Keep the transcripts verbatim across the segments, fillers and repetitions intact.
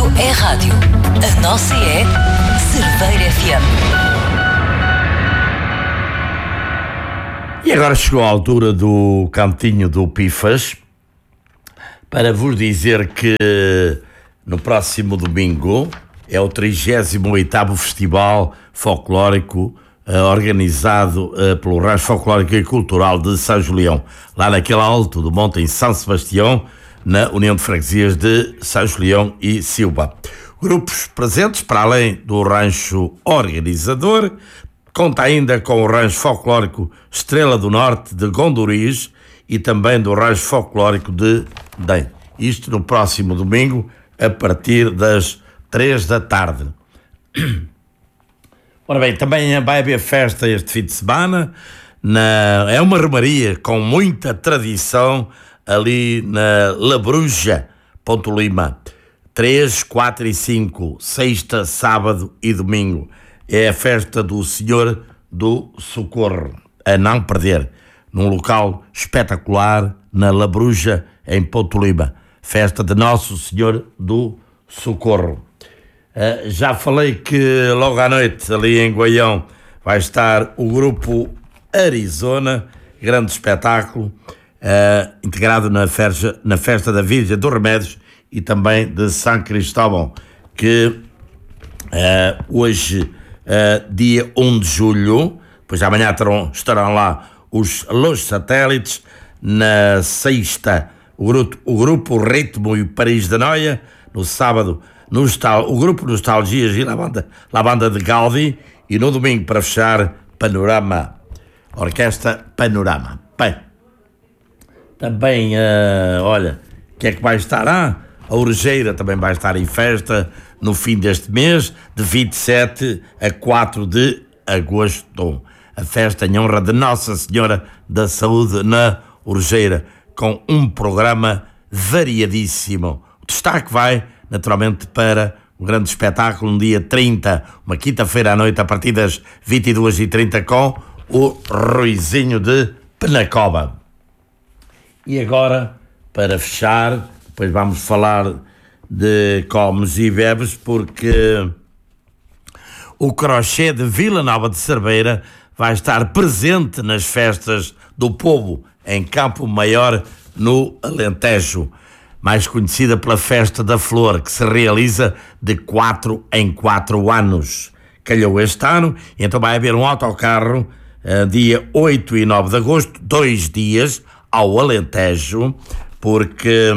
é rádio. A nossa é Cerveira F M. E agora chegou a altura do cantinho do Pifas, para vos dizer que no próximo domingo é o trigésimo oitavo Festival Folclórico uh, organizado uh, pelo Rancho Folclórico e Cultural de São Julião, lá naquele alto do monte em São Sebastião, na União de Freguesias de São Julião e Silva. Grupos presentes, para além do rancho organizador, conta ainda com o Rancho Folclórico Estrela do Norte de Gondoriz e também do Rancho Folclórico de Dém. Isto no próximo domingo, a partir das três da tarde. Ora bem, também vai haver festa este fim de semana. Na, é uma romaria com muita tradição ali na Labruja, Ponto Lima. três, quatro e cinco, sexta, sábado e domingo. É a festa do Senhor do Socorro, a não perder, num local espetacular na Labruja, em Ponto Lima. Festa de Nosso Senhor do Socorro. Uh, já falei que logo à noite, ali em Goião, vai estar o grupo Arizona, grande espetáculo, uh, integrado na festa, na festa da Virgem dos Remédios e também de São Cristóvão, que uh, hoje, uh, dia um de julho, pois amanhã terão, estarão lá os Los Satélites, na sexta, o grupo, o grupo Ritmo e Paris da Noia, no sábado, Nostal, o grupo Nostalgias e a banda, a banda de Gaudi, e no domingo, para fechar, Panorama, Orquestra Panorama. Bem, também, uh, olha, o que é que vai estar? Ah, a Orejeira também vai estar em festa no fim deste mês, de vinte e sete a quatro de agosto. A festa em honra de Nossa Senhora da Saúde na Orejeira, com um programa variadíssimo. O destaque vai, naturalmente, para um grande espetáculo no dia trinta, uma quinta-feira à noite, a partir das vinte e duas e trinta, com o Ruizinho de Penacoba. E agora, para fechar, depois vamos falar de comes e bebes, porque o Crochê de Vila Nova de Cerveira vai estar presente nas festas do povo em Campo Maior, no Alentejo, mais conhecida pela Festa da Flor, que se realiza de quatro em quatro anos. Calhou este ano, então vai haver um autocarro uh, dia oito e nove de agosto, dois dias ao Alentejo, porque,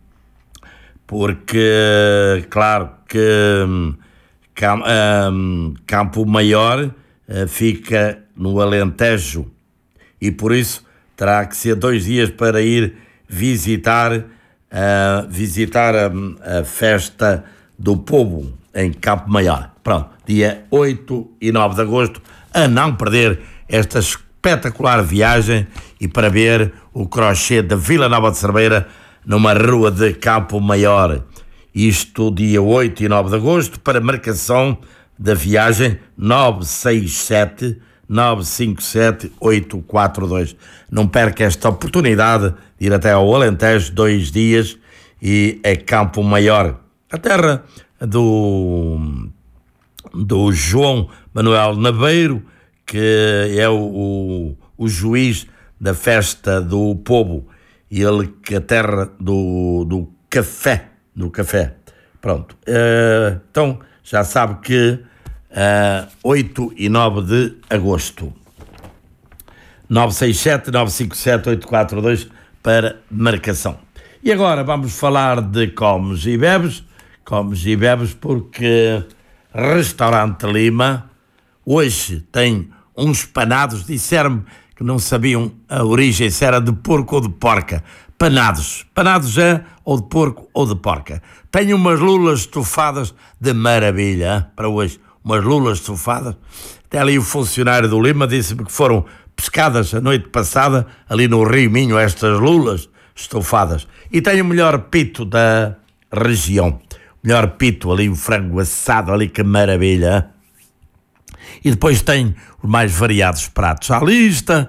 porque claro que um, um, Campo Maior uh, fica no Alentejo e por isso terá que ser dois dias para ir visitar, uh, visitar a, a festa do povo em Campo Maior. Pronto, dia oito e nove de agosto, a não perder esta espetacular viagem e para ver o Crochê da Vila Nova de Cerveira numa rua de Campo Maior. Isto dia oito e nove de agosto, para marcação da viagem nove seis sete, nove cinco sete, oito quatro dois. Não perca esta oportunidade de ir até ao Alentejo, dois dias, e é Campo Maior, a terra do, do João Manuel Nabeiro, que é o, o, o juiz da festa do povo, e ele que é a terra do, do café, do café. Pronto, uh, então já sabe que Uh, oito e nove de agosto, nove seis sete, nove cinco sete, oito quatro dois para marcação. E agora vamos falar de comes e bebes, comes e bebes, porque Restaurante Lima hoje tem uns panados, disseram-me que não sabiam a origem, se era de porco ou de porca. Panados, panados é ou de porco ou de porca. Tenho umas lulas estofadas de maravilha, hein, para hoje. Umas lulas estofadas. Até ali o funcionário do Lima disse-me que foram pescadas a noite passada ali no Rio Minho, estas lulas estofadas. E tenho o melhor pito da região. O melhor pito ali, o frango assado ali, que maravilha. E depois tem os mais variados pratos à lista.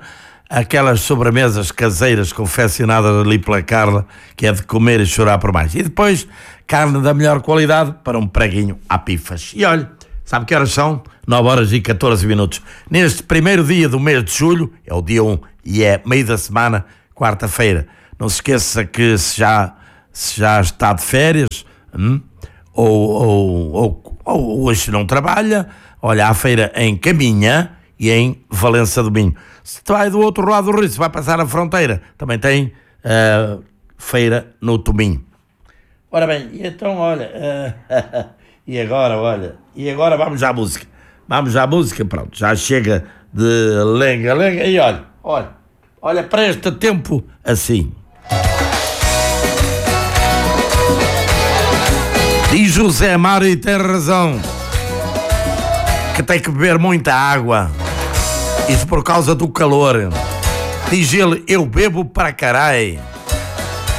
aquelas sobremesas caseiras confeccionadas ali pela Carla, que é de comer e chorar por mais. E depois, carne da melhor qualidade para um preguinho à pifas. E olha, sabe que horas são? nove horas e catorze minutos. Neste primeiro dia do mês de julho, é o dia um e é meio da semana, quarta-feira. Não se esqueça que se já, se já está de férias, hum, ou, ou, ou, ou hoje não trabalha, olha, a feira em Caminha e em Valença do Minho. Se vai do outro lado do rio, se vai passar a fronteira, também tem uh, feira no Tominho. Ora bem, e então, olha, uh, e agora, olha, e agora vamos à música. Vamos à música, pronto, já chega de lenga-lenga e olha, olha, olha para este tempo assim. Diz José Mário e tem razão, que tem que beber muita água. Isso por causa do calor. Diz ele, eu bebo para caralho.